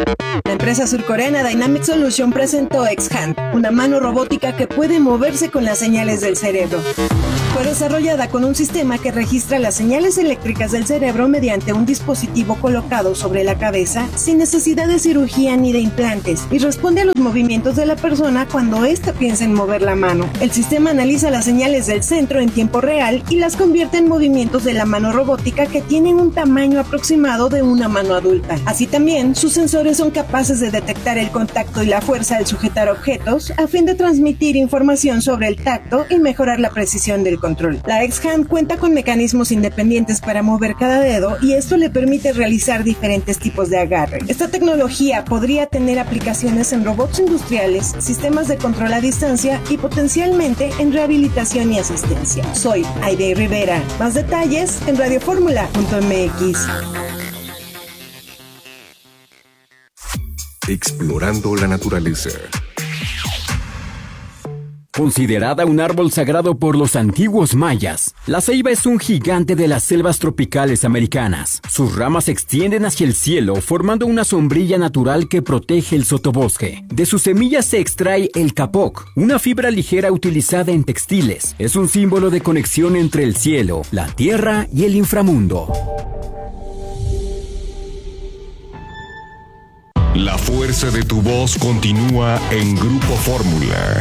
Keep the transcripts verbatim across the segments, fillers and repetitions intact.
La empresa surcoreana Dynamic Solution presentó X-Hand, una mano robótica que puede moverse con las señales del cerebro. Fue desarrollada con un sistema que registra las señales eléctricas del cerebro mediante un dispositivo colocado sobre la cabeza sin necesidad de cirugía ni de implantes y responde a los movimientos de la persona cuando ésta piensa en mover la mano. El sistema analiza las señales del centro en tiempo real y las convierte en movimientos de la mano robótica que tienen un tamaño aproximado de una mano adulta. Así también, sus sensores son capaces de detectar el contacto y la fuerza al sujetar objetos a fin de transmitir información sobre el tacto y mejorar la precisión del control. La X-Hand cuenta con mecanismos independientes para mover cada dedo y esto le permite realizar diferentes tipos de agarre. Esta tecnología podría tener aplicaciones en robots industriales, sistemas de control a distancia y potencialmente en rehabilitación y asistencia. Soy Aide Rivera. Más detalles en radioformula punto m x. Explorando la naturaleza. Considerada un árbol sagrado por los antiguos mayas, la ceiba es un gigante de las selvas tropicales americanas. Sus ramas se extienden hacia el cielo, formando una sombrilla natural que protege el sotobosque. De sus semillas se extrae el capoc, una fibra ligera utilizada en textiles. Es un símbolo de conexión entre el cielo, la tierra y el inframundo. La fuerza de tu voz continúa en Grupo Fórmula.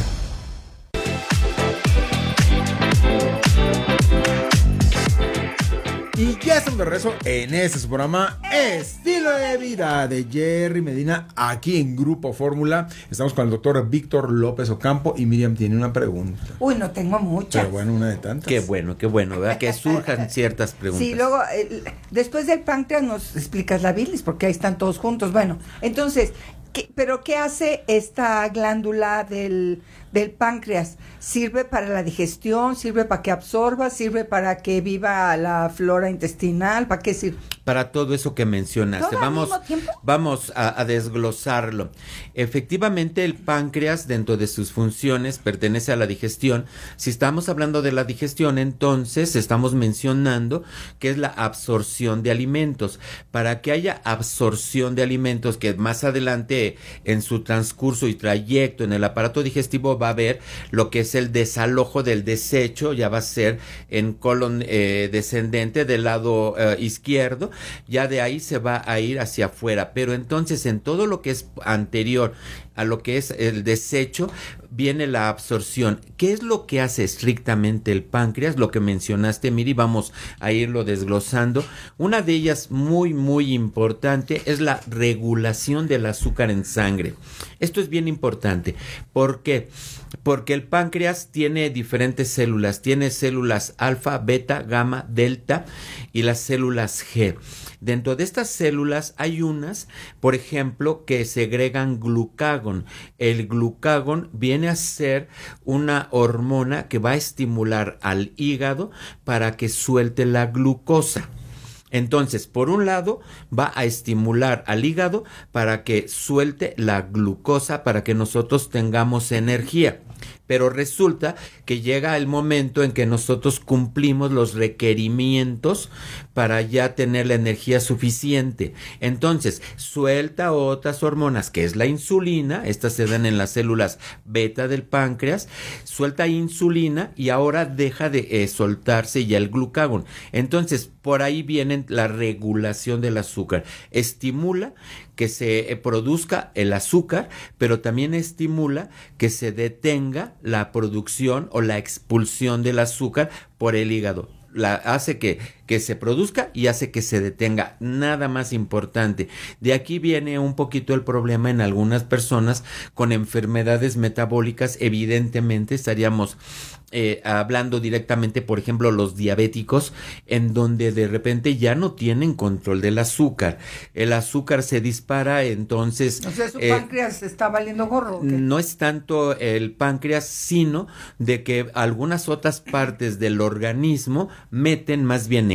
Y ya estamos de regreso en este su programa Estilo de Vida de Jerry Medina, aquí en Grupo Fórmula. Estamos con el doctor Víctor López Ocampo y Miriam tiene una pregunta. Uy, no tengo muchas. Pero bueno, una de tantas. Qué bueno, qué bueno, ¿verdad? Que surjan ciertas preguntas. Sí, luego, el, después del páncreas nos explicas la bilis, porque ahí están todos juntos. Bueno, entonces, ¿qué, pero qué hace esta glándula del, del páncreas? ¿Sirve para la digestión? ¿Sirve para que absorba? ¿Sirve para que viva la flora intestinal? ¿Para qué sirve? Para todo eso que mencionaste. ¿Todo al Vamos, mismo tiempo? vamos a, a desglosarlo. Efectivamente, el páncreas, dentro de sus funciones, pertenece a la digestión. Si estamos hablando de la digestión, entonces estamos mencionando que es la absorción de alimentos. Para que haya absorción de alimentos, que más adelante en su transcurso y trayecto en el aparato digestivo va a haber lo que es el desalojo del desecho, ya va a ser en colon eh, descendente del lado eh, izquierdo, ya de ahí se va a ir hacia afuera, pero entonces en todo lo que es anterior a lo que es el desecho viene la absorción. ¿Qué es lo que hace estrictamente el páncreas? Lo que mencionaste, Miri, vamos a irlo desglosando. Una de ellas muy muy importante es la regulación del azúcar en sangre. Esto es bien importante. ¿Por qué? Porque el páncreas tiene diferentes células, tiene células alfa, beta, gamma, delta y las células G. Dentro de estas células hay unas, por ejemplo, que segregan glucagón. El glucagón viene a ser una hormona que va a estimular al hígado para que suelte la glucosa. Entonces, por un lado, va a estimular al hígado para que suelte la glucosa para que nosotros tengamos energía. Pero resulta que llega el momento en que nosotros cumplimos los requerimientos para ya tener la energía suficiente. Entonces, suelta otras hormonas, que es la insulina, estas se dan en las células beta del páncreas, suelta insulina y ahora deja de eh, soltarse ya el glucagón. Entonces, por ahí viene la regulación del azúcar. Estimula que se eh, produzca el azúcar, pero también estimula que se detenga la producción o la expulsión del azúcar por el hígado. La hace que, que se produzca y hace que se detenga. Nada más importante. De aquí viene un poquito el problema en algunas personas con enfermedades metabólicas. Evidentemente estaríamos eh, hablando directamente, por ejemplo, los diabéticos, en donde de repente ya no tienen control del azúcar. El azúcar se dispara, entonces... O sea, su eh, páncreas está valiendo gorro, ¿o qué? No es tanto el páncreas, sino de que algunas otras partes del organismo meten más bien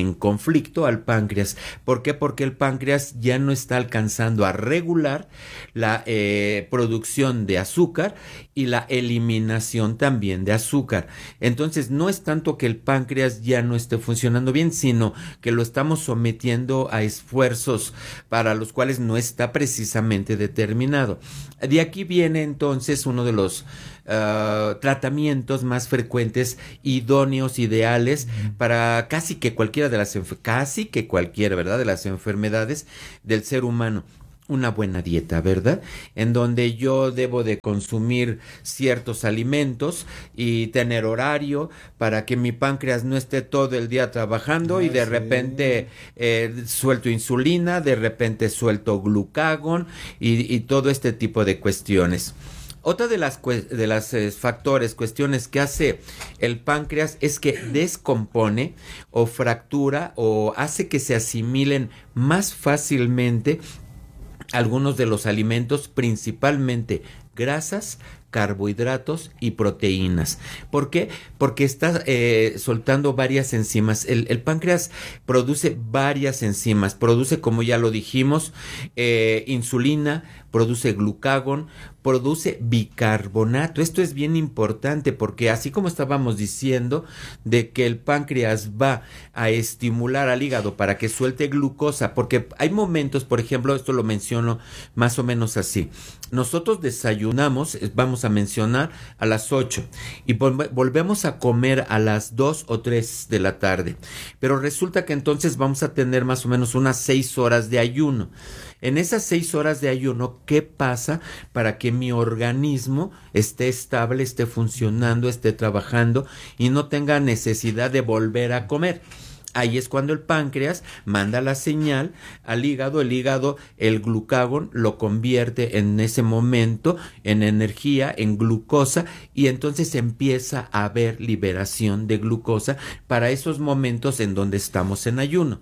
en conflicto al páncreas. ¿Por qué? Porque el páncreas ya no está alcanzando a regular la eh, producción de azúcar y la eliminación también de azúcar. Entonces no es tanto que el páncreas ya no esté funcionando bien, sino que lo estamos sometiendo a esfuerzos para los cuales no está precisamente determinado. De aquí viene entonces uno de los uh, tratamientos más frecuentes, idóneos, ideales para casi que cualquiera de las casi que cualquiera, ¿verdad?, de las enfermedades del ser humano. Una buena dieta, ¿verdad? En donde yo debo de consumir ciertos alimentos y tener horario para que mi páncreas no esté todo el día trabajando Ay, y de sí. repente eh, suelto insulina, de repente suelto glucagón y, y todo este tipo de cuestiones. Otra de las, de las eh, factores, cuestiones que hace el páncreas es que descompone o fractura o hace que se asimilen más fácilmente algunos de los alimentos, principalmente grasas, carbohidratos y proteínas. ¿Por qué? Porque está eh, soltando varias enzimas. El, el páncreas produce varias enzimas. Produce, como ya lo dijimos, eh, insulina, produce glucagón, produce bicarbonato. Esto es bien importante porque así como estábamos diciendo de que el páncreas va a estimular al hígado para que suelte glucosa, porque hay momentos, por ejemplo, esto lo menciono más o menos así. Nosotros desayunamos, vamos a mencionar, a las ocho y vol- volvemos a comer a las dos o tres de la tarde. Pero resulta que entonces vamos a tener más o menos unas seis horas de ayuno. En esas seis horas de ayuno, ¿qué pasa para que mi organismo esté estable, esté funcionando, esté trabajando y no tenga necesidad de volver a comer? Ahí es cuando el páncreas manda la señal al hígado, el hígado, el glucagón lo convierte en ese momento en energía, en glucosa, y entonces empieza a haber liberación de glucosa para esos momentos en donde estamos en ayuno.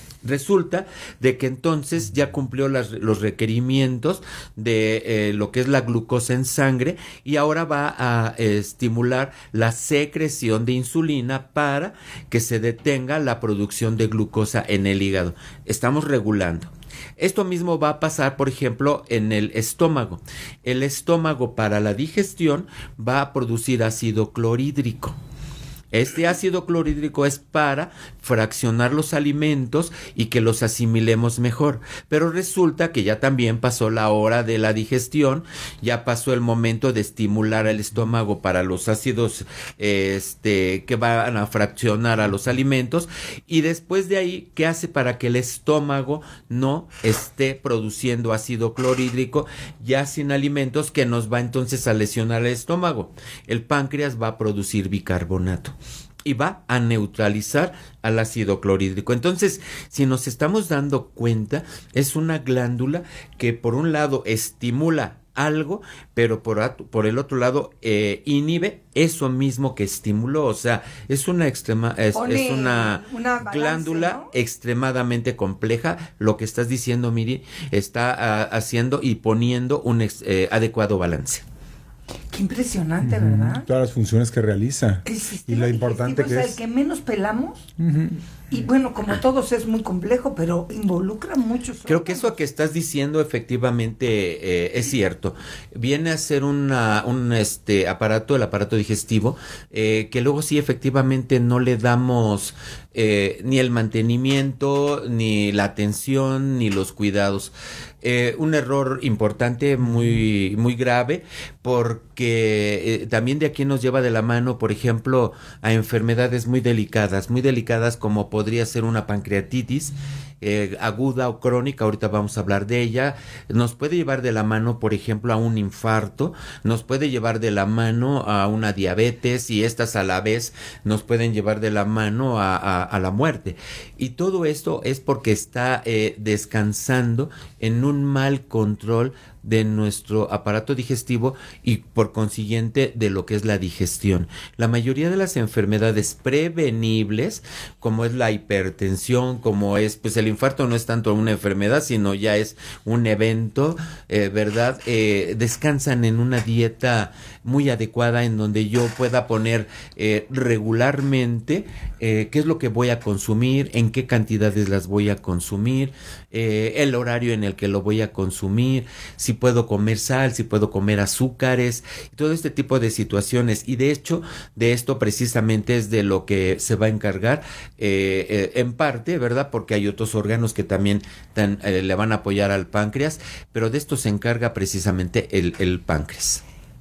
Resulta de que entonces ya cumplió las, los requerimientos de eh, lo que es la glucosa en sangre y ahora va a eh, estimular la secreción de insulina para que se detenga la producción de glucosa en el hígado. Estamos regulando. Esto mismo va a pasar, por ejemplo, en el estómago. El estómago para la digestión va a producir ácido clorhídrico. Este ácido clorhídrico es para fraccionar los alimentos y que los asimilemos mejor. Pero resulta que ya también pasó la hora de la digestión, ya pasó el momento de estimular el estómago para los ácidos este, que van a fraccionar a los alimentos. Y después de ahí, ¿qué hace para que el estómago no esté produciendo ácido clorhídrico ya sin alimentos, que nos va entonces a lesionar el estómago? El páncreas va a producir bicarbonato y va a neutralizar al ácido clorhídrico. Entonces, si nos estamos dando cuenta, es una glándula que por un lado estimula algo, pero por, por el otro lado eh, inhibe eso mismo que estimuló. O sea, es una extrema, es, es una, una balance, glándula, ¿no?, extremadamente compleja. Lo que estás diciendo, Miri, está uh, haciendo y poniendo un ex, eh, adecuado balance. Qué impresionante, uh-huh. ¿verdad? Todas las funciones que realiza. Y lo importante que es. O sea, el que menos pelamos. Uh-huh. Y bueno, como todos es muy complejo, pero involucra muchos. Creo que eso que estás diciendo efectivamente eh, es cierto. Viene a ser una, un este aparato, el aparato digestivo, eh, que luego sí efectivamente no le damos eh, ni el mantenimiento, ni la atención, ni los cuidados. Eh, un error importante, muy, muy grave, porque eh, también de aquí nos lleva de la mano, por ejemplo, a enfermedades muy delicadas, muy delicadas como podría ser una pancreatitis eh, aguda o crónica. Ahorita vamos a hablar de ella. Nos puede llevar de la mano, por ejemplo, a un infarto, nos puede llevar de la mano a una diabetes, y estas a la vez nos pueden llevar de la mano a, a, a la muerte. Y todo esto es porque está eh, descansando en un mal control de nuestro aparato digestivo y por consiguiente de lo que es la digestión. La mayoría de las enfermedades prevenibles, como es la hipertensión, como es, pues el infarto no es tanto una enfermedad, sino ya es un evento, eh, ¿verdad? Eh, descansan en una dieta muy adecuada en donde yo pueda poner eh, regularmente eh, qué es lo que voy a consumir, en qué cantidades las voy a consumir, eh, el horario en el que lo voy a consumir, si puedo comer sal, si puedo comer azúcares, todo este tipo de situaciones. Y de hecho, de esto precisamente es de lo que se va a encargar eh, eh, en parte, ¿verdad? Porque hay otros órganos que también tan, eh, le van a apoyar al páncreas, pero de esto se encarga precisamente el, el páncreas.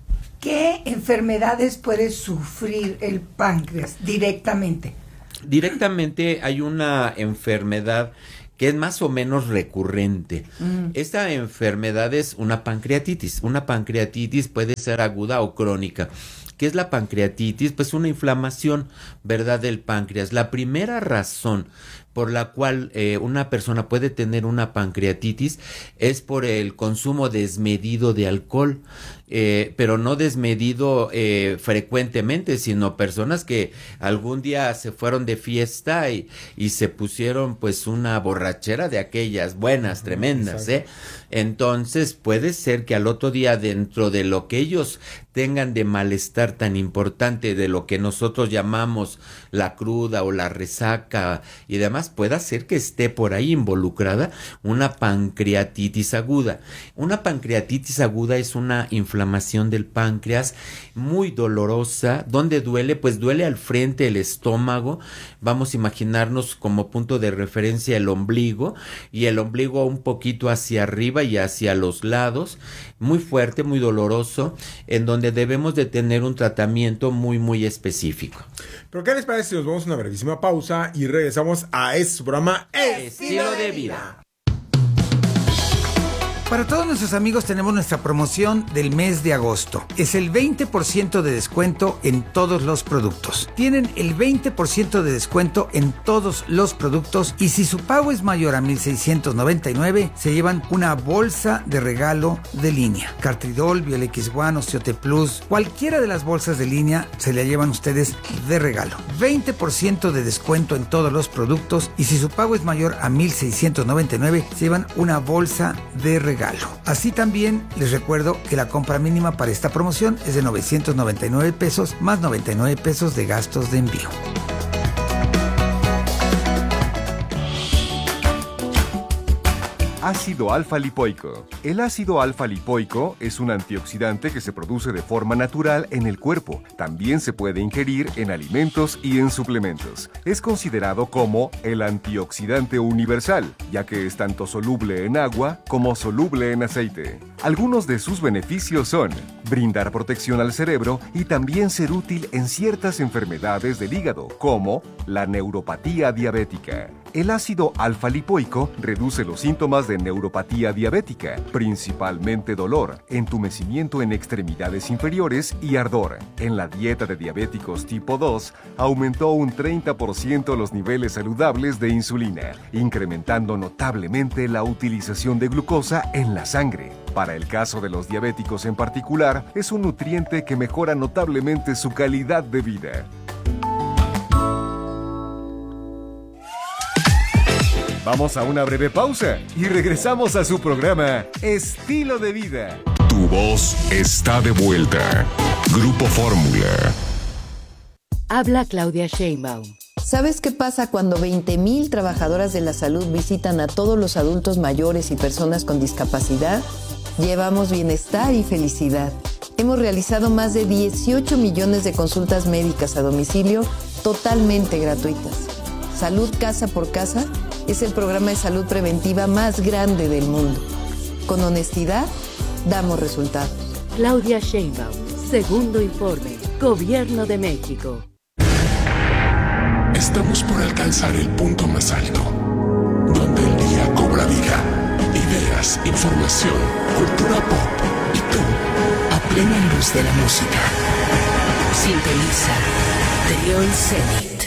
¿Qué enfermedades puede sufrir el páncreas directamente? Directamente hay una enfermedad que es más o menos recurrente. Mm. Esta enfermedad es una pancreatitis. Una pancreatitis puede ser aguda o crónica. ¿Qué es la pancreatitis? Pues una inflamación, ¿verdad?, del páncreas. La primera razón por la cual eh, una persona puede tener una pancreatitis es por el consumo desmedido de alcohol, eh, pero no desmedido eh, frecuentemente, sino personas que algún día se fueron de fiesta y, y se pusieron pues una borrachera de aquellas buenas, tremendas, ¿eh? Entonces puede ser que al otro día, dentro de lo que ellos tengan de malestar tan importante, de lo que nosotros llamamos la cruda o la resaca y demás, pueda ser que esté por ahí involucrada una pancreatitis aguda. Una pancreatitis aguda es una inflamación del páncreas muy dolorosa. ¿Dónde duele? Pues duele al frente, el estómago. Vamos a imaginarnos como punto de referencia el ombligo, y el ombligo un poquito hacia arriba y hacia los lados, muy fuerte, muy doloroso, en donde debemos de tener un tratamiento muy, muy específico. ¿Pero qué les parece si nos vamos a una brevísima pausa y regresamos a este programa Estilo de Vida? Para todos nuestros amigos tenemos nuestra promoción del mes de agosto. Es el veinte por ciento de descuento en todos los productos. Tienen el veinte por ciento de descuento en todos los productos, y si su pago es mayor a mil seiscientos noventa y nueve, se llevan una bolsa de regalo de línea. Cartridol, Biolex One, Osteote Plus, cualquiera de las bolsas de línea se la llevan ustedes de regalo. veinte por ciento de descuento en todos los productos, y si su pago es mayor a mil seiscientos noventa y nueve, se llevan una bolsa de regalo. Así también les recuerdo que la compra mínima para esta promoción es de novecientos noventa y nueve pesos más noventa y nueve pesos de gastos de envío. Ácido alfa-lipoico. El ácido alfa-lipoico es un antioxidante que se produce de forma natural en el cuerpo. También se puede ingerir en alimentos y en suplementos. Es considerado como el antioxidante universal, ya que es tanto soluble en agua como soluble en aceite. Algunos de sus beneficios son brindar protección al cerebro y también ser útil en ciertas enfermedades del hígado, como la neuropatía diabética. El ácido alfa-lipoico reduce los síntomas de neuropatía diabética, principalmente dolor, entumecimiento en extremidades inferiores y ardor. En la dieta de diabéticos tipo dos, aumentó un treinta por ciento los niveles saludables de insulina, incrementando notablemente la utilización de glucosa en la sangre. Para el caso de los diabéticos en particular, es un nutriente que mejora notablemente su calidad de vida. Vamos a una breve pausa y regresamos a su programa Estilo de Vida. Tu voz está de vuelta. Grupo Fórmula. Habla Claudia Sheinbaum. ¿Sabes qué pasa cuando veinte mil trabajadoras de la salud visitan a todos los adultos mayores y personas con discapacidad? Llevamos bienestar y felicidad. Hemos realizado más de dieciocho millones de consultas médicas a domicilio totalmente gratuitas. Salud Casa por Casa es el programa de salud preventiva más grande del mundo. Con honestidad, damos resultados. Claudia Sheinbaum, segundo informe, Gobierno de México. Estamos por alcanzar el punto más alto, donde el día cobra vida. Ideas, información, cultura pop y tú, a plena luz de la música. Sintoniza Trión Zenit.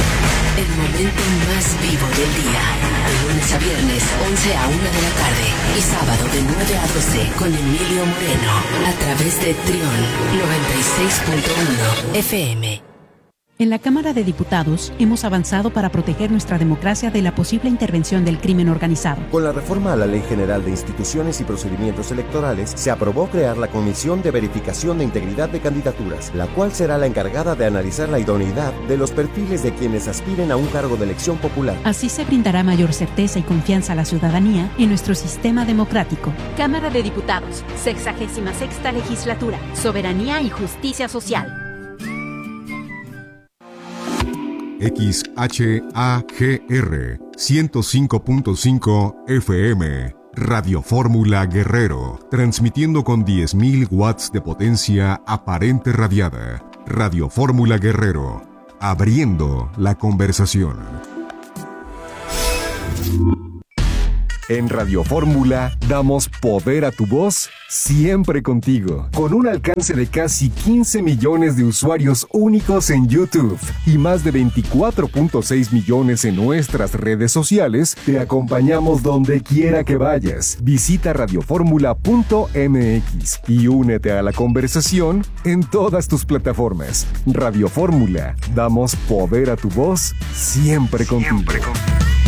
El momento más vivo del día. De lunes a viernes, once a una de la tarde. y sábado de nueve a doce con Emilio Moreno a través de Trión noventa y seis punto uno F M. En la Cámara de Diputados hemos avanzado para proteger nuestra democracia de la posible intervención del crimen organizado. Con la reforma a la Ley General de Instituciones y Procedimientos Electorales, se aprobó crear la Comisión de Verificación de Integridad de Candidaturas, la cual será la encargada de analizar la idoneidad de los perfiles de quienes aspiren a un cargo de elección popular. Así se brindará mayor certeza y confianza a la ciudadanía en nuestro sistema democrático. Cámara de Diputados, sexagésima sexta legislatura, Soberanía y Justicia Social. X H A G R ciento cinco punto cinco F M, Radio Fórmula Guerrero, transmitiendo con diez mil watts de potencia aparente radiada. Radio Fórmula Guerrero, abriendo la conversación. En Radio Fórmula damos poder a tu voz siempre contigo, con un alcance de casi quince millones de usuarios únicos en YouTube y más de veinticuatro punto seis millones en nuestras redes sociales. Te acompañamos donde quiera que vayas. Visita radioformula punto m x y únete a la conversación en todas tus plataformas. Radio Fórmula, damos poder a tu voz siempre contigo. Siempre contigo.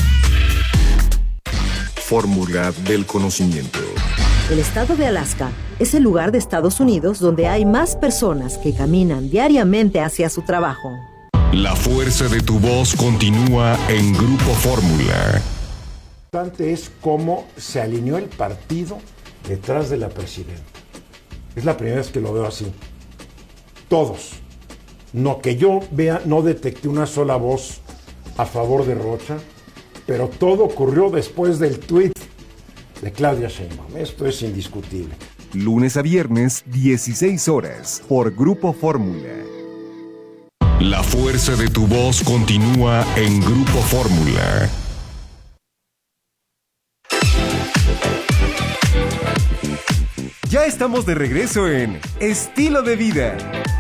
Fórmula del conocimiento. El estado de Alaska es el lugar de Estados Unidos donde hay más personas que caminan diariamente hacia su trabajo. La fuerza de tu voz continúa en Grupo Fórmula. Lo importante es cómo se alineó el partido detrás de la presidenta. Es la primera vez que lo veo así. Todos. No que yo vea, no detecté una sola voz a favor de Rocha, pero todo ocurrió después del tuit de Claudia Sheinbaum. Esto es indiscutible. Lunes a viernes, dieciséis horas, por Grupo Fórmula. La fuerza de tu voz continúa en Grupo Fórmula. Ya estamos de regreso en Estilo de Vida.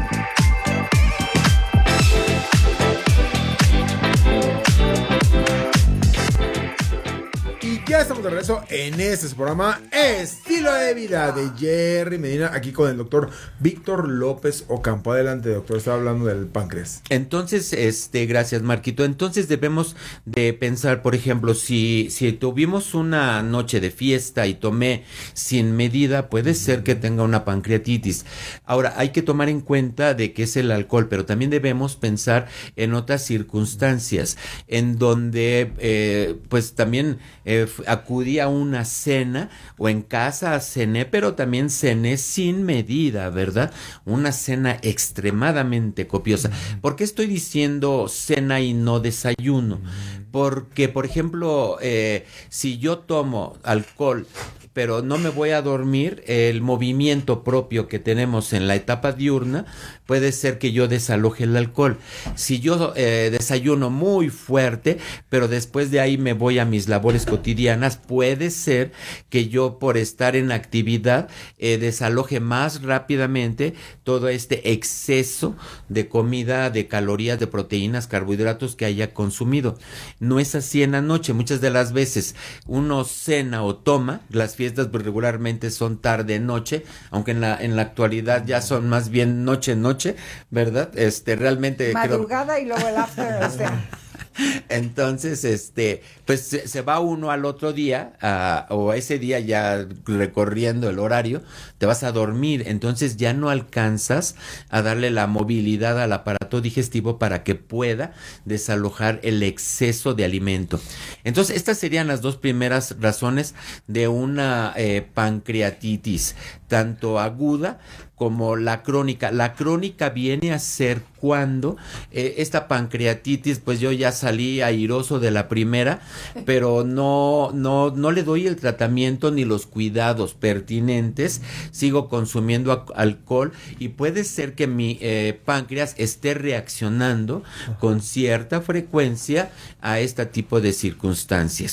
Ya estamos de regreso en este programa Estilo de Vida de Jerry Medina, aquí con el doctor Víctor López Ocampo. Adelante, doctor, estaba hablando del páncreas. Entonces, este, gracias, Marquito. Entonces debemos de pensar, por ejemplo, si, si tuvimos una noche de fiesta y tomé sin medida, puede ser que tenga una pancreatitis. Ahora, hay que tomar en cuenta de que es el alcohol, pero también debemos pensar en otras circunstancias, en donde, eh, pues también eh, acudí a una cena o en casa cené, pero también cené sin medida, ¿verdad? Una cena extremadamente copiosa. ¿Por qué estoy diciendo cena y no desayuno? Porque, por ejemplo, eh, si yo tomo alcohol pero no me voy a dormir, el movimiento propio que tenemos en la etapa diurna puede ser que yo desaloje el alcohol. Si yo eh, desayuno muy fuerte, pero después de ahí me voy a mis labores cotidianas, puede ser que yo por estar en actividad eh, desaloje más rápidamente todo este exceso de comida, de calorías, de proteínas, carbohidratos que haya consumido. No es así en la noche. Muchas de las veces uno cena o toma, las fiestas regularmente son tarde-noche, aunque en la en la actualidad ya son más bien noche-noche, ¿verdad? Este, realmente madrugada creo... y luego el after, o sea. Entonces, este, pues se, se va uno al otro día, uh, o ese día ya recorriendo el horario, te vas a dormir, entonces ya no alcanzas a darle la movilidad al aparato digestivo para que pueda desalojar el exceso de alimento. Entonces, estas serían las dos primeras razones de una eh, pancreatitis, tanto aguda como la crónica. La crónica viene a ser cuando eh, esta pancreatitis, pues yo ya salí airoso de la primera, pero no, no, no le doy el tratamiento ni los cuidados pertinentes, sigo consumiendo alcohol y puede ser que mi eh, páncreas esté reaccionando con cierta frecuencia a este tipo de circunstancias.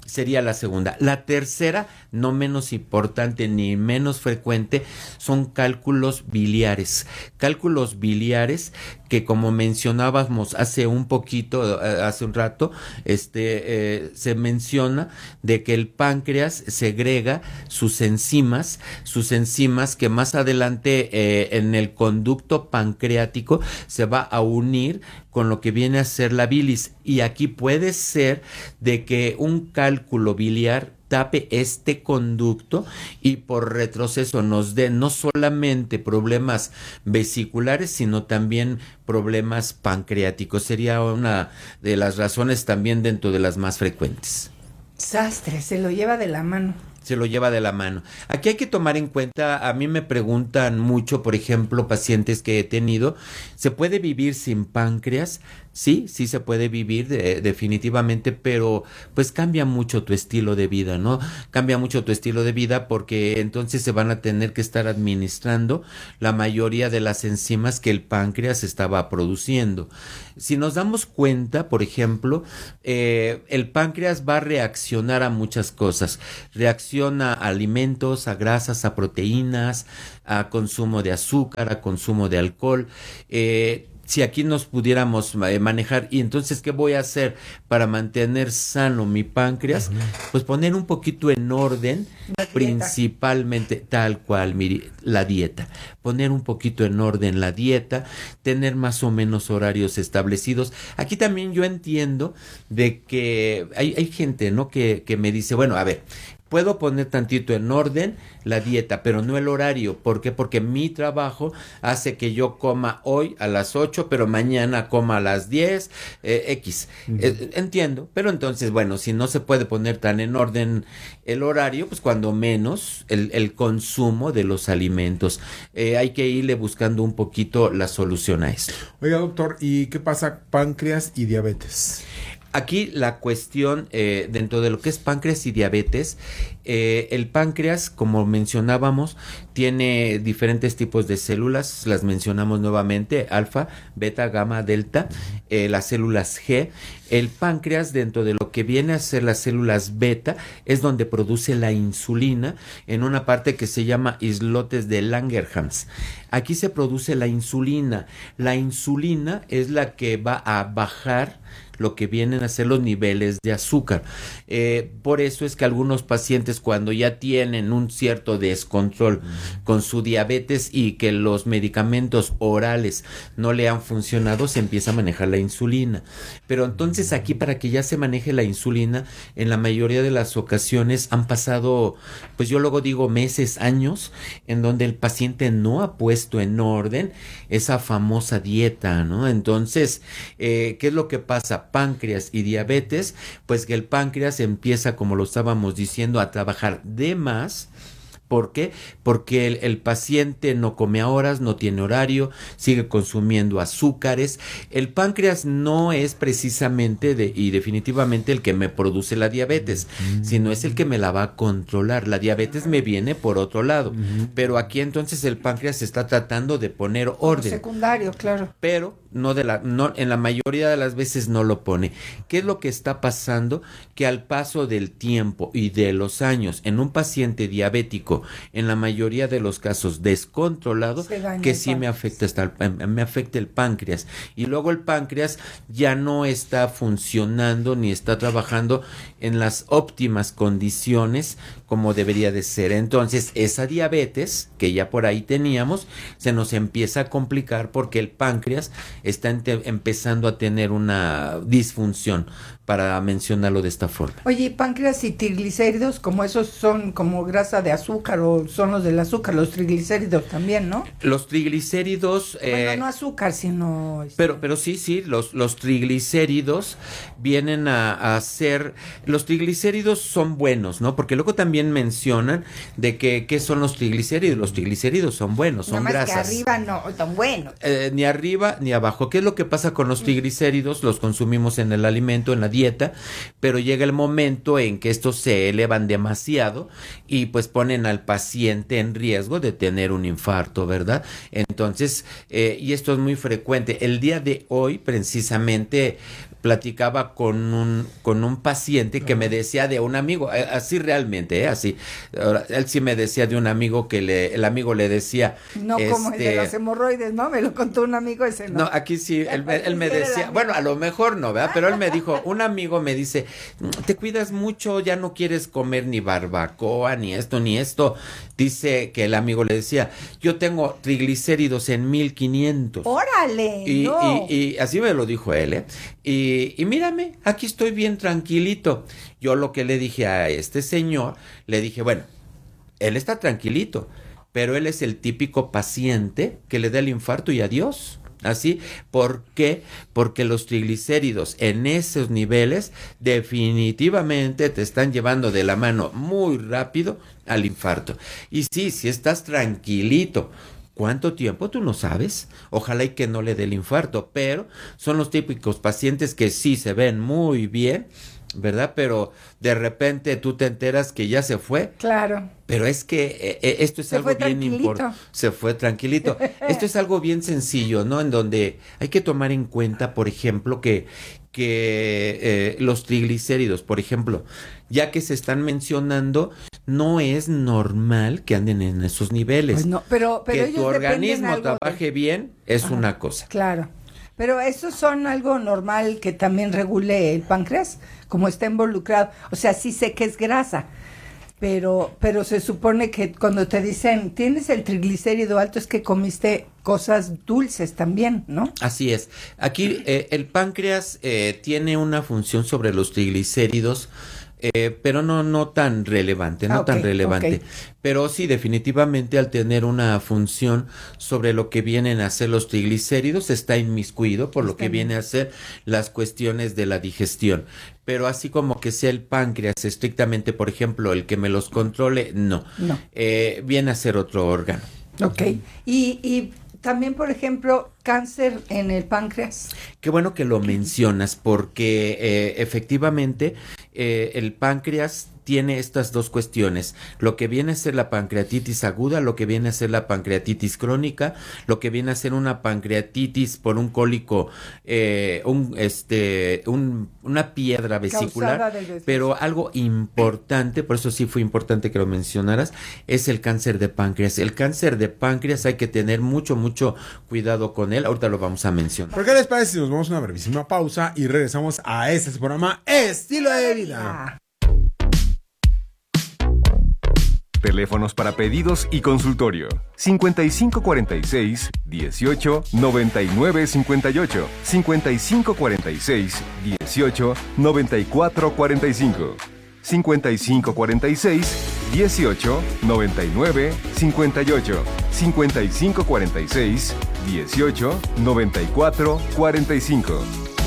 sería la segunda. La tercera, no menos importante ni menos frecuente, son cálculos biliares. Cálculos biliares que, como mencionábamos hace un poquito, hace un rato, este, eh, se menciona de que el páncreas segrega sus enzimas, sus enzimas que más adelante eh, en el conducto pancreático se va a unir con lo que viene a ser la bilis. Y aquí puede ser de que un cálculo biliar tape este conducto y por retroceso nos dé no solamente problemas vesiculares, sino también problemas pancreáticos. Sería una de las razones también dentro de las más frecuentes. Sastre, se lo lleva de la mano. Se lo lleva de la mano. Aquí hay que tomar en cuenta, a mí me preguntan mucho, por ejemplo, pacientes que he tenido, ¿se puede vivir sin páncreas? Sí, sí se puede vivir de, definitivamente, pero pues cambia mucho tu estilo de vida, ¿no? Cambia mucho tu estilo de vida porque entonces se van a tener que estar administrando la mayoría de las enzimas que el páncreas estaba produciendo. Si nos damos cuenta, por ejemplo, eh, el páncreas va a reaccionar a muchas cosas. Reacciona a alimentos, a grasas, a proteínas, a consumo de azúcar, a consumo de alcohol. Eh, Si aquí nos pudiéramos manejar, y entonces, ¿qué voy a hacer para mantener sano mi páncreas? Pues poner un poquito en orden, principalmente tal cual, mire, la dieta. Poner un poquito en orden la dieta, tener más o menos horarios establecidos. Aquí también yo entiendo de que hay, hay gente, ¿no? Que, que me dice, bueno, a ver, puedo poner tantito en orden la dieta, pero no el horario. ¿Por qué? Porque mi trabajo hace que yo coma hoy a las ocho, pero mañana coma a las diez, eh, X. Uh-huh. Eh, entiendo, pero entonces, bueno, si no se puede poner tan en orden el horario, pues cuando menos el, el consumo de los alimentos. Eh, hay que irle buscando un poquito la solución a esto. Oiga, doctor, ¿y qué pasa páncreas y diabetes? Aquí la cuestión eh, dentro de lo que es páncreas y diabetes, eh, el páncreas, como mencionábamos, tiene diferentes tipos de células, las mencionamos nuevamente, alfa, beta, gamma, delta, eh, las células G. El páncreas, dentro de lo que viene a ser las células beta, es donde produce la insulina en una parte que se llama islotes de Langerhans. Aquí se produce la insulina. La insulina es la que va a bajar lo que vienen a ser los niveles de azúcar. Eh, por eso es que algunos pacientes, cuando ya tienen un cierto descontrol mm. con su diabetes y que los medicamentos orales no le han funcionado, se empieza a manejar la insulina. Pero entonces aquí, para que ya se maneje la insulina, en la mayoría de las ocasiones han pasado, pues yo luego digo meses, años, en donde el paciente no ha puesto en orden esa famosa dieta, ¿no? Entonces, eh, ¿qué es lo que pasa? Páncreas y diabetes, pues que el páncreas empieza, como lo estábamos diciendo, a trabajar de más. ¿Por qué? Porque el, el paciente no come a horas, no tiene horario, sigue consumiendo azúcares. El páncreas no es precisamente de, y definitivamente el que me produce la diabetes, mm. sino es el que me la va a controlar. La diabetes me viene por otro lado, mm. pero aquí entonces el páncreas está tratando de poner orden. Secundario, claro. Pero no de la, no, en la mayoría de las veces no lo pone. ¿Qué es lo que está pasando? Que al paso del tiempo y de los años, en un paciente diabético, en la mayoría de los casos descontrolado, que sí me afecta, hasta el, me afecta el páncreas. Y luego el páncreas ya no está funcionando ni está trabajando en las óptimas condiciones como debería de ser. Entonces, esa diabetes que ya por ahí teníamos, se nos empieza a complicar porque el páncreas está ente- empezando a tener una disfunción, para mencionarlo de esta forma. Oye, páncreas y triglicéridos, como esos son como grasa de azúcar o son los del azúcar, los triglicéridos también, ¿no? Los triglicéridos... Bueno, eh, no azúcar, sino... Pero, pero sí, sí, los, los triglicéridos vienen a, a ser... Los triglicéridos son buenos, ¿no? Porque luego también mencionan de que ¿qué son los triglicéridos? Los triglicéridos son buenos, son Nada más grasas. que arriba no, tan buenos. Eh, ni arriba ni abajo. ¿Qué es lo que pasa con los triglicéridos? Los consumimos en el alimento, en la dieta, pero llega el momento en que estos se elevan demasiado y pues ponen al paciente en riesgo de tener un infarto, ¿verdad? Entonces, eh, y esto es muy frecuente. El día de hoy, precisamente, platicaba con un, con un paciente que me decía de un amigo, así realmente, ¿eh? Así. Ahora, él sí me decía de un amigo que le, el amigo le decía... No este, como el de los hemorroides, ¿no? Me lo contó un amigo ese, ¿no? No, aquí sí, él, él me decía, bueno, a lo mejor no, ¿verdad? Pero él me dijo, un amigo me dice, te cuidas mucho, ya no quieres comer ni barbacoa, ni esto, ni esto. Dice que el amigo le decía, yo tengo triglicéridos en mil quinientos. ¡Órale! Y, no. y, y así me lo dijo él, ¿eh? Y, y mírame, aquí estoy bien tranquilito. Yo lo que le dije a este señor, le dije, bueno, él está tranquilito, pero él es el típico paciente que le da el infarto y adiós. ¿Así? ¿Por qué? Porque los triglicéridos en esos niveles definitivamente te están llevando de la mano muy rápido al infarto. Y sí, si estás tranquilito, ¿cuánto tiempo? Tú no sabes. Ojalá y que no le dé el infarto, pero son los típicos pacientes que sí se ven muy bien, ¿verdad? Pero de repente tú te enteras que ya se fue. Claro. Pero es que eh, esto es se algo bien importante. Se fue tranquilito. Esto es algo bien sencillo, ¿no? En donde hay que tomar en cuenta, por ejemplo, que, que eh, los triglicéridos, por ejemplo, ya que se están mencionando, no es normal que anden en esos niveles. Pues no, pero, pero que tu organismo trabaje de... bien es Ajá, una cosa. Claro. Pero esos son algo normal que también regule el páncreas, como está involucrado. O sea, sí sé que es grasa, pero pero se supone que cuando te dicen, tienes el triglicérido alto, es que comiste cosas dulces también, ¿no? Así es. Aquí eh, el páncreas eh, tiene una función sobre los triglicéridos, Eh, pero no no tan relevante, no ah, okay, tan relevante. Okay. Pero sí, definitivamente al tener una función sobre lo que vienen a ser los triglicéridos, está inmiscuido por lo está que bien. viene a ser las cuestiones de la digestión. Pero así como que sea el páncreas estrictamente, por ejemplo, el que me los controle, no. no. Eh, viene a ser otro órgano. Ok. Y... y... También, por ejemplo, cáncer en el páncreas. Qué bueno que lo mencionas, porque eh, efectivamente eh, el páncreas tiene estas dos cuestiones, lo que viene a ser la pancreatitis aguda, lo que viene a ser la pancreatitis crónica, lo que viene a ser una pancreatitis por un cólico, eh, un, este, un, una piedra vesicular, pero algo importante, por eso sí fue importante que lo mencionaras, es el cáncer de páncreas. El cáncer de páncreas hay que tener mucho, mucho cuidado con él, ahorita lo vamos a mencionar. ¿Por qué les parece si nos vamos a una brevísima pausa y regresamos a este programa Estilo de Vida? Teléfonos para pedidos y consultorio. cincuenta y cinco cuarenta y seis, dieciocho, noventa y nueve cincuenta y ocho. cincuenta y cinco cuarenta y seis, dieciocho, noventa y cuatro cuarenta y cinco. cincuenta y cinco cuarenta y seis, dieciocho, noventa y nueve cincuenta y ocho. cincuenta y cinco cuarenta y seis, dieciocho, noventa y cuatro cuarenta y cinco.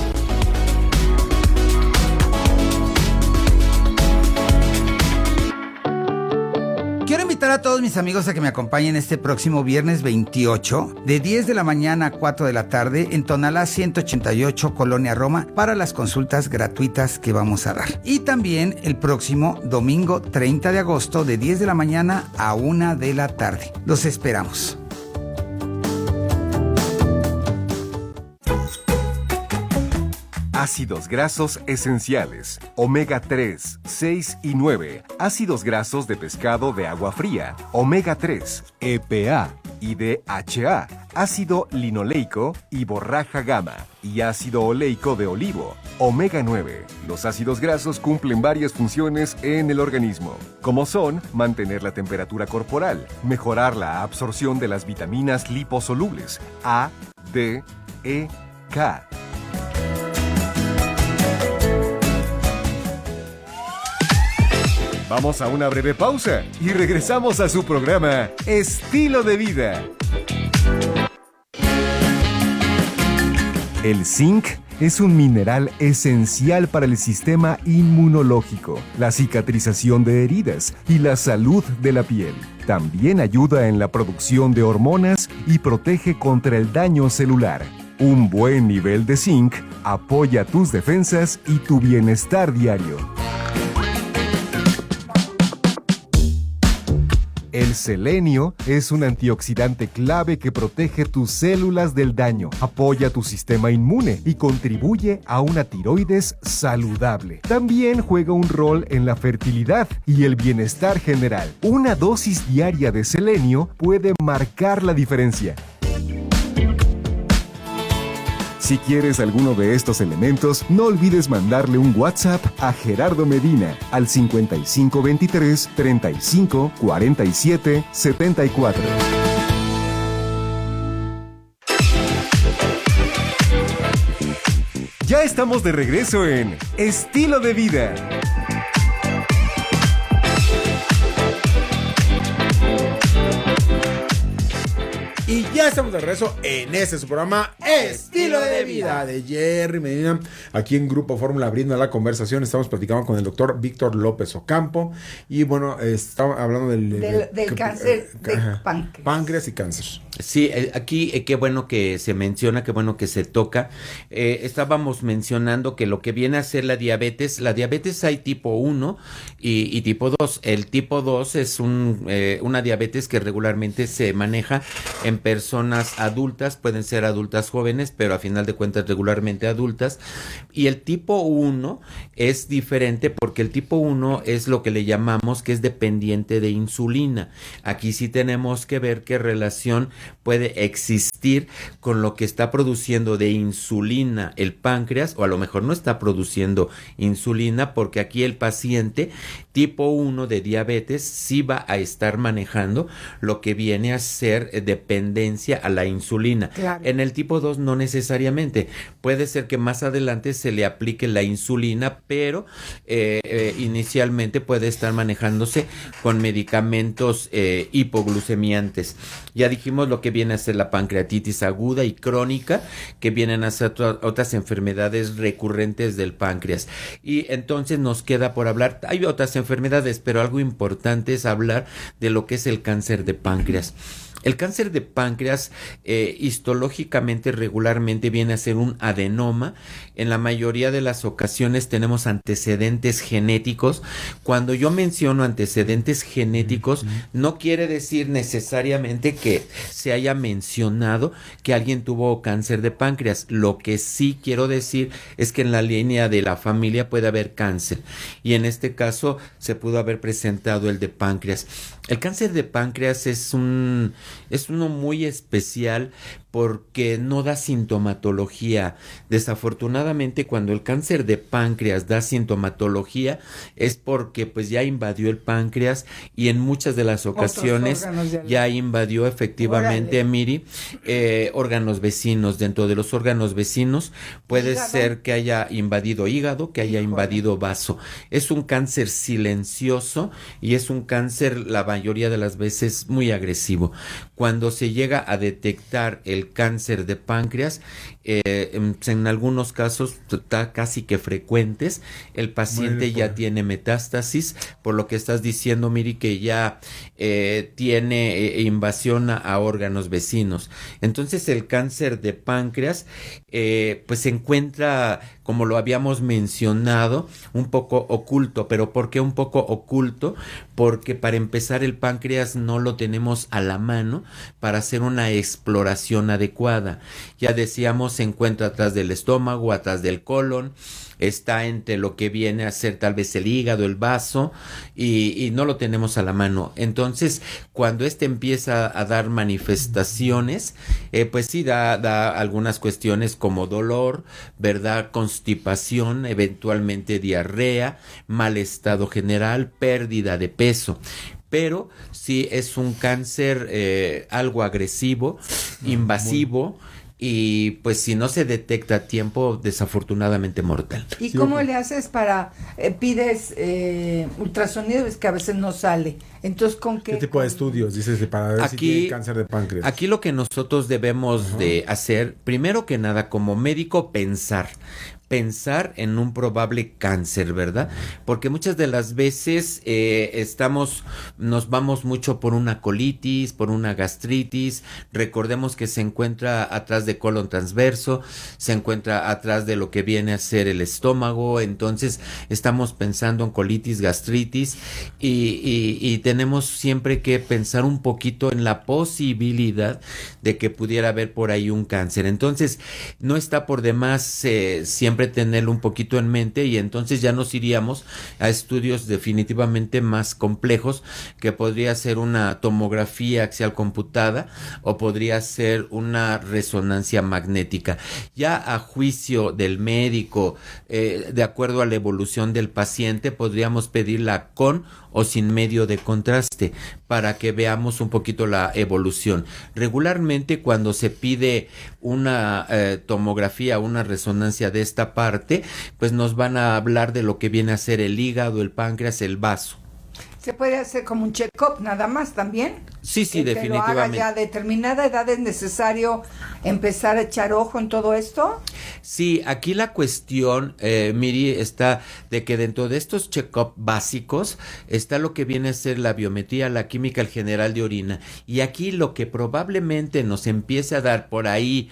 Quiero invitar a todos mis amigos a que me acompañen este próximo viernes veintiocho, de diez de la mañana a cuatro de la tarde, en Tonalá ciento ochenta y ocho, Colonia Roma, para las consultas gratuitas que vamos a dar. Y también el próximo domingo treinta de agosto, de diez de la mañana a una de la tarde. Los esperamos. Ácidos grasos esenciales, omega tres, seis y nueve, ácidos grasos de pescado de agua fría, omega tres, E P A y D H A, ácido linoleico y borraja gamma, y ácido oleico de olivo, omega nueve. Los ácidos grasos cumplen varias funciones en el organismo, como son mantener la temperatura corporal, mejorar la absorción de las vitaminas liposolubles A, D, E, K. Vamos a una breve pausa y regresamos a su programa Estilo de Vida. El zinc es un mineral esencial para el sistema inmunológico, la cicatrización de heridas y la salud de la piel. También ayuda en la producción de hormonas y protege contra el daño celular. Un buen nivel de zinc apoya tus defensas y tu bienestar diario. El selenio es un antioxidante clave que protege tus células del daño, apoya tu sistema inmune y contribuye a una tiroides saludable. También juega un rol en la fertilidad y el bienestar general. Una dosis diaria de selenio puede marcar la diferencia. Si quieres alguno de estos elementos, no olvides mandarle un WhatsApp a Gerardo Medina al cincuenta y cinco veintitrés, treinta y cinco, cuarenta y siete, setenta y cuatro. Ya estamos de regreso en Estilo de Vida. Y ya estamos de regreso en este su programa Estilo de Vida de Jerry Medina, aquí en Grupo Fórmula, abriendo la conversación. Estamos platicando con el doctor Víctor López Ocampo y bueno, estamos hablando del, del, del, del que, cáncer eh, de ajá, páncreas. Páncreas y cáncer. Sí, aquí eh, qué bueno que se menciona, qué bueno que se toca. Eh, estábamos mencionando que lo que viene a ser la diabetes, la diabetes hay tipo uno y, y tipo dos. El tipo dos es un, eh, una diabetes que regularmente se maneja en personas adultas, pueden ser adultas jóvenes, pero a final de cuentas regularmente adultas. Y el tipo uno es diferente porque el tipo uno es lo que le llamamos que es dependiente de insulina. Aquí sí tenemos que ver qué relación puede existir con lo que está produciendo de insulina el páncreas, o a lo mejor no está produciendo insulina, porque aquí el paciente tipo uno de diabetes sí va a estar manejando lo que viene a ser dependencia a la insulina. Claro. En el tipo dos no necesariamente. Puede ser que más adelante se le aplique la insulina, pero eh, eh, inicialmente puede estar manejándose con medicamentos eh, hipoglucemiantes. Ya dijimos lo que viene a ser la pancreatitis aguda y crónica, que vienen a ser otras enfermedades recurrentes del páncreas. Y entonces nos queda por hablar, hay otras enfermedades, pero algo importante es hablar de lo que es el cáncer de páncreas. El cáncer de páncreas eh, histológicamente regularmente viene a ser un adenoma. En la mayoría de las ocasiones tenemos antecedentes genéticos. Cuando yo menciono antecedentes genéticos, no quiere decir necesariamente que se haya mencionado que alguien tuvo cáncer de páncreas. Lo que sí quiero decir es que en la línea de la familia puede haber cáncer. Y en este caso se pudo haber presentado el de páncreas. El cáncer de páncreas es un es uno muy especial porque no da sintomatología. Desafortunadamente, cuando el cáncer de páncreas da sintomatología es porque pues ya invadió el páncreas y en muchas de las ocasiones ya invadió efectivamente, Órale. Miri, eh, órganos vecinos. Dentro de los órganos vecinos puede ¿Hígado? ser que haya invadido hígado, que haya Híjole. invadido vaso. Es un cáncer silencioso y es un cáncer la mayoría de las veces muy agresivo. Cuando se llega a detectar el cáncer de páncreas, eh, en, en algunos casos está casi que frecuentes, el paciente bueno, ya pues. tiene metástasis, por lo que estás diciendo, Miri, que ya eh, tiene eh, invasión a, a órganos vecinos. Entonces el cáncer de páncreas eh, pues se encuentra, como lo habíamos mencionado, un poco oculto. ¿Pero por qué un poco oculto? Porque para empezar el páncreas no lo tenemos a la mano para hacer una exploración adecuada. Ya decíamos, se encuentra atrás del estómago, atrás del colon, está entre lo que viene a ser tal vez el hígado, el vaso, y, y no lo tenemos a la mano. Entonces, cuando este empieza a dar manifestaciones, eh, pues sí da, da algunas cuestiones como dolor, ¿verdad? Constipación, eventualmente diarrea, mal estado general, pérdida de peso. Pero sí es un cáncer eh, algo agresivo, invasivo, y pues si no se detecta a tiempo, desafortunadamente mortal. ¿Y sí, cómo le haces para, eh, pides eh, ultrasonido? Es que a veces no sale. Entonces, ¿con qué? ¿Qué tipo de estudios dices para ver aquí, si tiene cáncer de páncreas? Aquí lo que nosotros debemos uh-huh. de hacer, primero que nada, como médico, pensar. pensar en un probable cáncer, ¿verdad? Porque muchas de las veces eh, estamos, nos vamos mucho por una colitis, por una gastritis. Recordemos que se encuentra atrás de colon transverso, se encuentra atrás de lo que viene a ser el estómago. Entonces estamos pensando en colitis, gastritis y, y, y tenemos siempre que pensar un poquito en la posibilidad de que pudiera haber por ahí un cáncer. Entonces no está por demás eh, siempre tenerlo un poquito en mente, y entonces ya nos iríamos a estudios definitivamente más complejos, que podría ser una tomografía axial computada o podría ser una resonancia magnética. Ya a juicio del médico, eh, de acuerdo a la evolución del paciente, podríamos pedirla con o sin medio de contraste para que veamos un poquito la evolución. Regularmente cuando se pide una eh, tomografía, una resonancia de esta parte, pues nos van a hablar de lo que viene a ser el hígado, el páncreas, el vaso. ¿Se puede hacer como un check-up nada más también? Sí, sí, que definitivamente. Lo haga ya a determinada edad, ¿es necesario empezar a echar ojo en todo esto? Sí, aquí la cuestión, eh, Miri, está de que dentro de estos check-up básicos está lo que viene a ser la biometría, la química, el general de orina. Y aquí lo que probablemente nos empiece a dar por ahí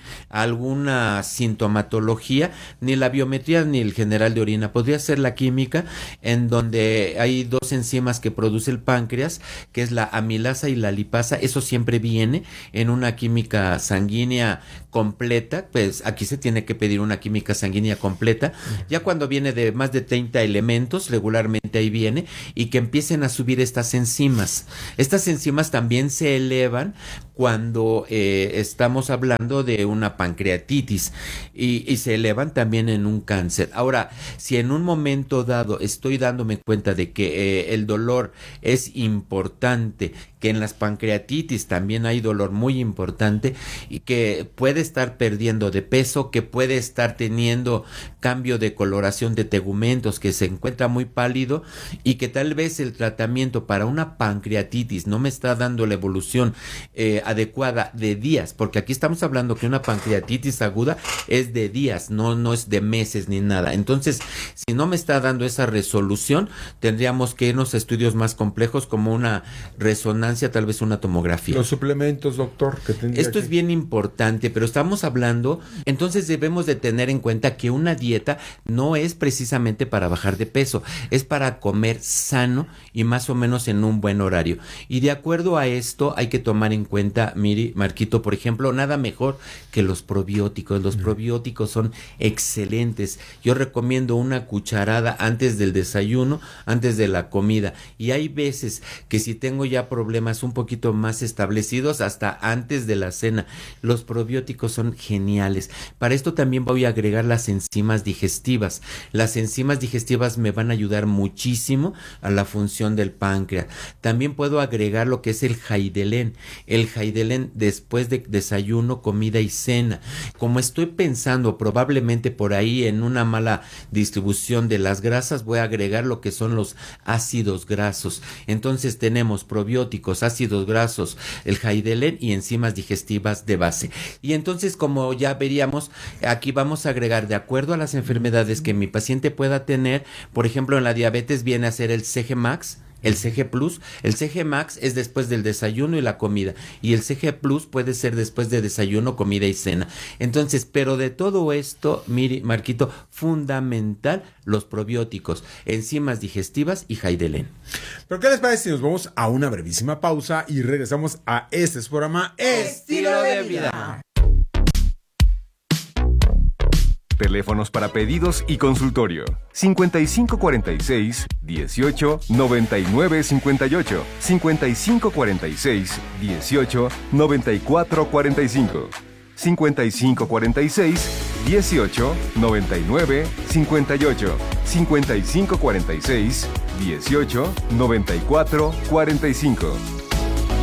alguna sintomatología, ni la biometría ni el general de orina, podría ser la química, en donde hay dos enzimas que produce el páncreas, que es la amilasa y la lipasa. Eso siempre viene en una química sanguínea completa. Pues aquí se tiene que pedir una química sanguínea completa. Ya cuando viene de más de treinta elementos, regularmente ahí viene, y que empiecen a subir estas enzimas. Estas enzimas también se elevan cuando eh, estamos hablando de una pancreatitis, y, y se elevan también en un cáncer. Ahora, si en un momento dado estoy dándome cuenta de que eh, el dolor es importante, que en las pancreatitis también hay dolor muy importante, y que puede estar perdiendo de peso, que puede estar teniendo cambio de coloración de tegumentos, que se encuentra muy pálido, y que tal vez el tratamiento para una pancreatitis no me está dando la evolución eh, adecuada de días, porque aquí estamos hablando que una pancreatitis aguda es de días, no, no es de meses ni nada. Entonces, si no me está dando esa resolución, tendríamos que irnos a estudios más complejos como una resonancia, tal vez una tomografía. Los suplementos, doctor, que tendría Esto que... es bien importante, pero estamos hablando, entonces debemos de tener en cuenta que una dieta no es precisamente para bajar de peso, es para comer sano y más o menos en un buen horario. Y de acuerdo a esto hay que tomar en cuenta, Miri, Marquito, por ejemplo, nada mejor que los probióticos. Los probióticos son excelentes. Yo recomiendo una cucharada antes del desayuno, antes de la comida. Y hay veces que si tengo ya problemas un poquito más establecidos, hasta antes de la cena. Los probióticos son geniales. Para esto también voy a agregar las enzimas digestivas. Las enzimas digestivas me van a ayudar muchísimo a la función del páncreas. También puedo agregar lo que es el Jaidelén. El Jaidelén después de desayuno, comida y cena. Como estoy pensando probablemente por ahí en una mala distribución de las grasas, voy a agregar lo que son los ácidos grasos. Entonces tenemos probióticos, ácidos grasos, el Jaidelén y enzimas digestivas de base. Y entonces, como ya veríamos, aquí vamos a agregar, de acuerdo a las enfermedades que mi paciente pueda tener, por ejemplo, en la diabetes viene a ser el C G Max, el C G Plus. El C G Max es después del desayuno y la comida, y el C G Plus puede ser después de desayuno, comida y cena. Entonces, pero de todo esto, Miri, Marquito, fundamental los probióticos, enzimas digestivas y Jaidelén. Pero ¿qué les parece si nos vamos a una brevísima pausa y regresamos a este su programa Estilo de Vida? Teléfonos para pedidos y consultorio: cincuenta y cinco cuarenta y seis, dieciocho, noventa y nueve cincuenta y ocho, cincuenta y cinco cuarenta y seis, dieciocho, noventa y cuatro cuarenta y cinco, cincuenta y cinco cuarenta y seis, dieciocho, noventa y nueve cincuenta y ocho, cincuenta y cinco cuarenta y seis, dieciocho, noventa y cuatro cuarenta y cinco.